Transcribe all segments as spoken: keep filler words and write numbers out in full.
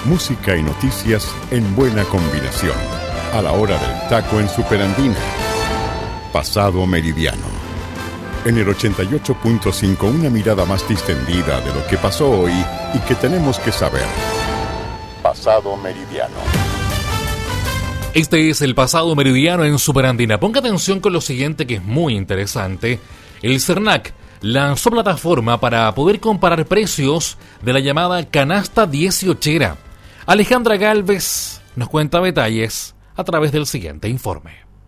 Música y noticias en buena combinación. A la hora del taco en Superandina. Pasado Meridiano. En el ochenta y ocho punto cinco, una mirada más distendida de lo que pasó hoy y que tenemos que saber. Pasado Meridiano. Este es el Pasado Meridiano en Superandina. Ponga atención con lo siguiente, que es muy interesante. El CERNAC lanzó plataforma para poder comparar precios de la llamada canasta dieciochera. Alejandra Galvez nos cuenta detalles a través del siguiente informe.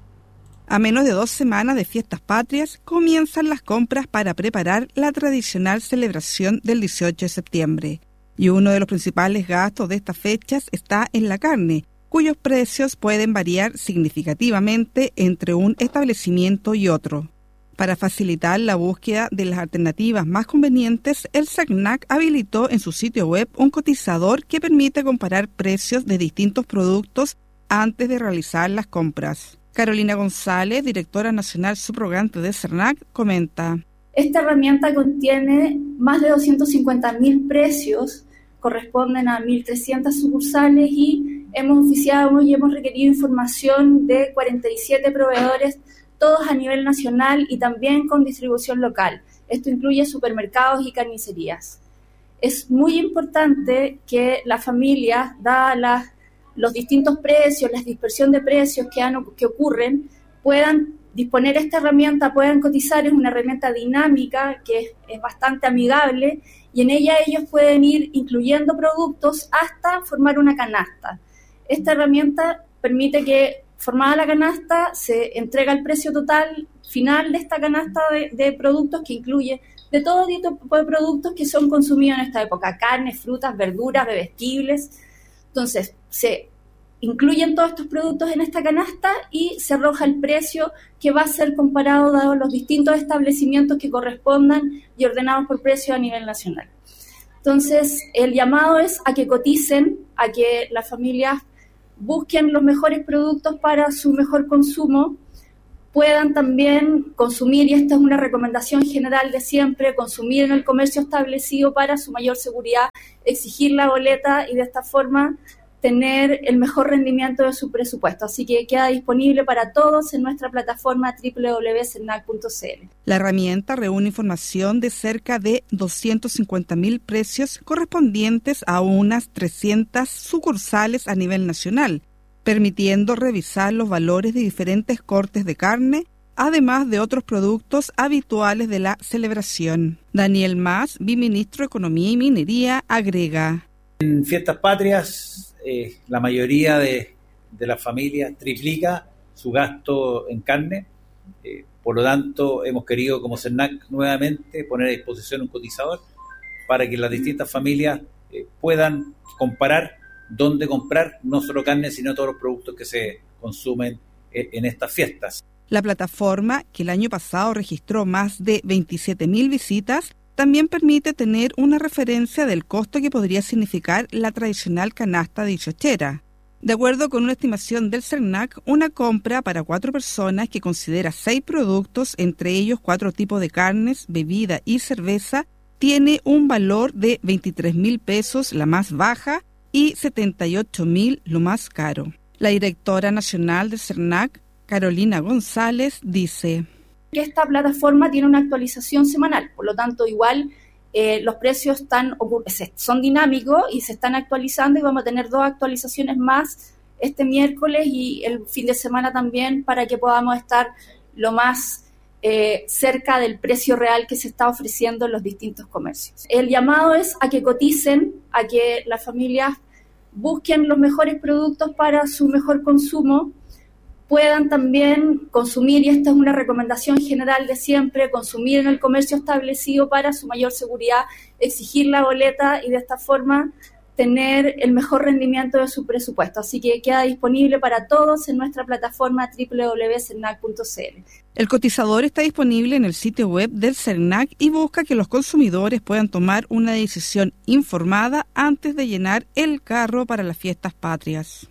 A menos de dos semanas de fiestas patrias, comienzan las compras para preparar la tradicional celebración del dieciocho de septiembre. Y uno de los principales gastos de estas fechas está en la carne, cuyos precios pueden variar significativamente entre un establecimiento y otro. Para facilitar la búsqueda de las alternativas más convenientes, el CERNAC habilitó en su sitio web un cotizador que permite comparar precios de distintos productos antes de realizar las compras. Carolina González, directora nacional subrogante de CERNAC, comenta: Esta herramienta contiene más de doscientos cincuenta mil precios, corresponden a mil trescientas sucursales y hemos oficiado y hemos requerido información de cuarenta y siete proveedores, todos a nivel nacional y también con distribución local. Esto incluye supermercados y carnicerías. Es muy importante que la familia, dadas las, los distintos precios, la dispersión de precios que, han, que ocurren, puedan disponer de esta herramienta, puedan cotizar. Es una herramienta dinámica que es, es bastante amigable y en ella ellos pueden ir incluyendo productos hasta formar una canasta. Esta herramienta permite que, formada la canasta, se entrega el precio total final de esta canasta de, de productos, que incluye de todo tipo de productos que son consumidos en esta época: carne, frutas, verduras, bebestibles. Entonces, se incluyen todos estos productos en esta canasta y se arroja el precio que va a ser comparado dado los distintos establecimientos que correspondan y ordenados por precio a nivel nacional. Entonces, el llamado es a que coticen, a que las familias busquen los mejores productos para su mejor consumo, puedan también consumir, y esta es una recomendación general de siempre, consumir en el comercio establecido para su mayor seguridad, exigir la boleta y de esta forma tener el mejor rendimiento de su presupuesto. Así que queda disponible para todos en nuestra plataforma doble u doble u doble u punto cernac punto c l. La herramienta reúne información de cerca de doscientos cincuenta mil precios correspondientes a unas trescientas sucursales a nivel nacional, permitiendo revisar los valores de diferentes cortes de carne, además de otros productos habituales de la celebración. Daniel Mas, viceministro de Economía y Minería, agrega: En fiestas patrias, eh, la mayoría de, de las familias triplica su gasto en carne. Eh, por lo tanto, hemos querido como CERNAC nuevamente poner a disposición un cotizador para que las distintas familias eh, puedan comparar dónde comprar no solo carne, sino todos los productos que se consumen eh, en estas fiestas. La plataforma, que el año pasado registró más de veintisiete mil visitas, también permite tener una referencia del costo que podría significar la tradicional canasta dieciochera. De acuerdo con una estimación del CERNAC, una compra para cuatro personas que considera seis productos, entre ellos cuatro tipos de carnes, bebida y cerveza, tiene un valor de veintitrés mil pesos, la más baja, y setenta y ocho mil, lo más caro. La directora nacional del CERNAC, Carolina González, dice que esta plataforma tiene una actualización semanal, por lo tanto igual eh, los precios están, son dinámicos y se están actualizando, y vamos a tener dos actualizaciones más este miércoles y el fin de semana también, para que podamos estar lo más eh, cerca del precio real que se está ofreciendo en los distintos comercios. El llamado es a que coticen, a que las familias busquen los mejores productos para su mejor consumo, puedan también consumir, y esta es una recomendación general de siempre, consumir en el comercio establecido para su mayor seguridad, exigir la boleta y de esta forma tener el mejor rendimiento de su presupuesto. Así que queda disponible para todos en nuestra plataforma doble u doble u doble u punto cernac punto c l. El cotizador está disponible en el sitio web del CERNAC y busca que los consumidores puedan tomar una decisión informada antes de llenar el carro para las fiestas patrias.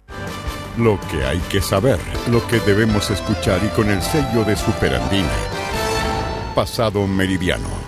Lo que hay que saber, lo que debemos escuchar, y con el sello de Superandina. Pasado Meridiano.